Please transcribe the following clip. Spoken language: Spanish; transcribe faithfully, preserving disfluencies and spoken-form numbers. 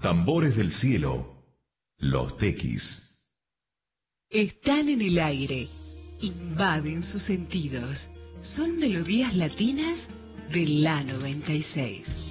Tambores del cielo, los tequis. Están en el aire, invaden sus sentidos. Son melodías latinas de la noventa y seis.